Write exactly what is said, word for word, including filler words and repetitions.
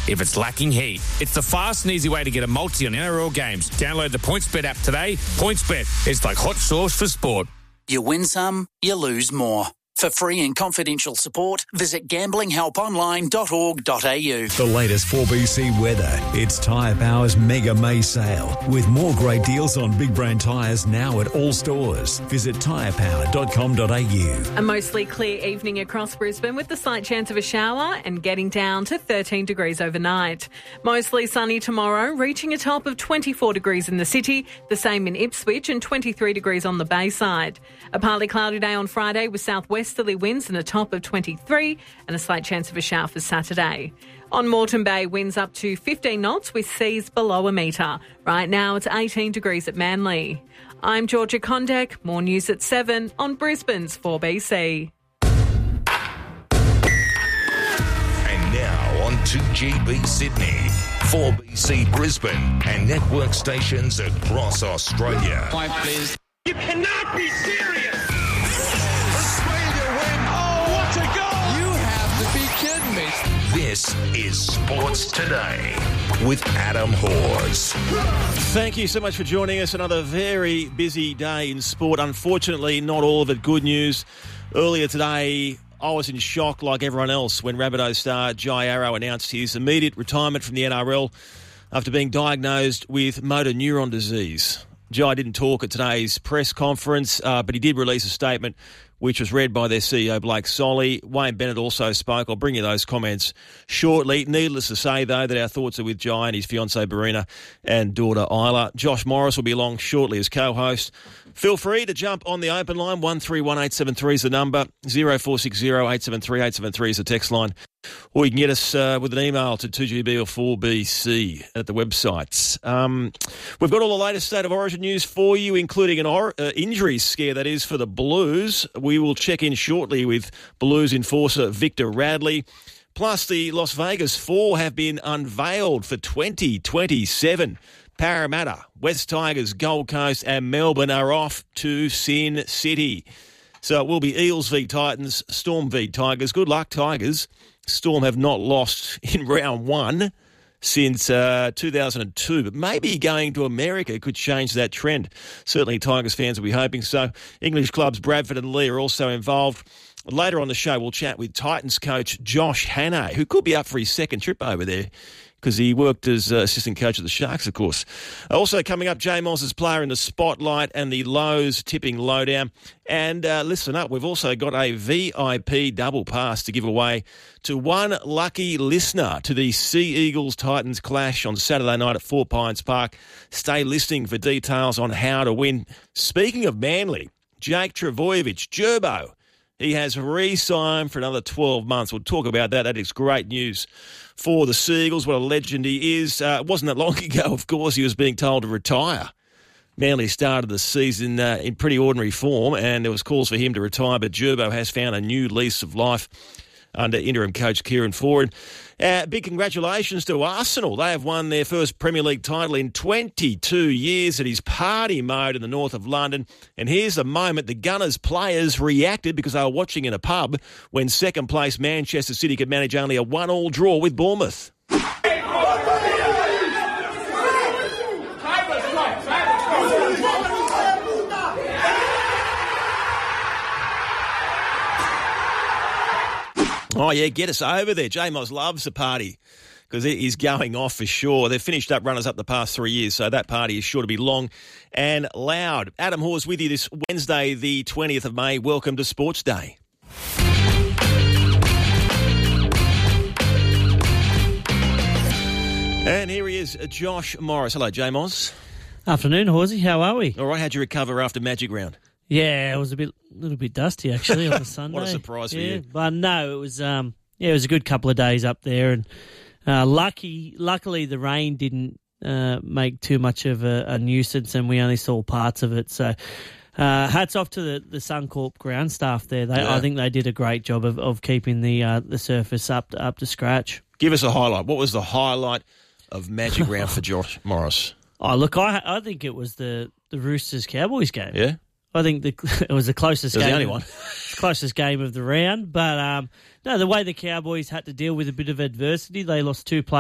if it's lacking heat. It's the fast and easy way to get a multi on N R L games. Download the PointsBet app today. PointsBet, it's like hot sauce for sport. You win some, you lose more. For free and confidential support, visit gambling help online dot org dot a u. The latest four B C weather. It's Tyre Power's Mega May Sale with more great deals on big brand tyres now at all stores. Visit tyre power dot com dot a u. A mostly clear evening across Brisbane with the slight chance of a shower and getting down to thirteen degrees overnight. Mostly sunny tomorrow, reaching a top of twenty-four degrees in the city, the same in Ipswich and twenty-three degrees on the Bayside. A partly cloudy day on Friday with southwesterly winds and a top of twenty-three and a slight chance of a shower for Saturday. On Moreton Bay, winds up to fifteen knots with seas below a metre. Right now it's eighteen degrees at Manly. I'm Georgia Condek. More news at seven on Brisbane's four B C. And now on two G B Sydney, four B C Brisbane and network stations across Australia. Five, please. You cannot be serious! Australia win! Oh, what a goal! You have to be kidding me. This is Sports Today with Adam Hawes. Thank you so much for joining us. Another very busy day in sport. Unfortunately, not all of it good news. Earlier today, I was in shock like everyone else when Rabbitohs star Jai Arrow announced his immediate retirement from the N R L after being diagnosed with motor neuron disease. Jai didn't talk at today's press conference, uh, but he did release a statement which was read by their C E O, Blake Solly. Wayne Bennett also spoke. I'll bring you those comments shortly. Needless to say, though, that our thoughts are with Jai and his fiancée, Barina, and daughter, Isla. Josh Morris will be along shortly as co-host. Feel free to jump on the open line. one three one eight seven three is the number. zero four six zero eight seven three eight seven three is the text line. Or you can get us uh, with an email to two G B or four B C at the websites. Um, we've got all the latest State of Origin news for you, including an or- uh, injury scare, that is, for the Blues. We will check in shortly with Blues enforcer Victor Radley. Plus, the Las Vegas Four have been unveiled for twenty twenty-seven. Parramatta, West Tigers, Gold Coast and Melbourne are off to Sin City. So it will be Eels v Titans, Storm v Tigers. Good luck, Tigers. Storm have not lost in round one since uh, two thousand two, but maybe going to America could change that trend. Certainly Tigers fans will be hoping so. English clubs Bradford and Lee are also involved. Later on the show, we'll chat with Titans coach Josh Hannay, who could be up for his second trip over there because he worked as uh, assistant coach of the Sharks, of course. Also coming up, J Moss's player in the spotlight and the Lowe's tipping lowdown. And uh, listen up, we've also got a V I P double pass to give away to one lucky listener to the Sea Eagles Titans clash on Saturday night at Four Pines Park. Stay listening for details on how to win. Speaking of Manly, Jake Trbojevic, Gerbo, he has re-signed for another twelve months. We'll talk about that. That is great news for the Sea Eagles. What a legend he is. Uh, it wasn't that long ago, of course, he was being told to retire. Manly started the season uh, in pretty ordinary form, and there was calls for him to retire, but Gerbo has found a new lease of life under interim coach Kieran Foran. Uh, big congratulations to Arsenal. They have won their first Premier League title in twenty-two years at his party mode in the north of London. And here's the moment the Gunners players reacted because they were watching in a pub when second place Manchester City could manage only a one-all draw with Bournemouth. Oh, yeah, get us over there. J-Moz loves the party because it is going off for sure. They've finished up runners-up the past three years, so that party is sure to be long and loud. Adam Hawes with you this Wednesday, the twentieth of May. Welcome to Sports Day. And here he is, Josh Morris. Hello, J-Moz. Afternoon, Horsey. How are we? All right, how'd you recover after Magic Round? Yeah, it was a bit, little bit dusty actually on the Sunday. What a surprise for yeah, you! But no, it was, um, yeah, it was a good couple of days up there, and uh, lucky, luckily the rain didn't uh, make too much of a, a nuisance, and we only saw parts of it. So, uh, hats off to the, the Suncorp ground staff there. They, yeah. I think they did a great job of, of keeping the uh, the surface up to, up to scratch. Give us a highlight. What was the highlight of Magic Round for Josh Morris? Oh, look, I I think it was the, the Roosters Cowboys game. Yeah. I think the, it was the closest it was game. the only one. closest game of the round. But um, no, the way the Cowboys had to deal with a bit of adversity, they lost two players.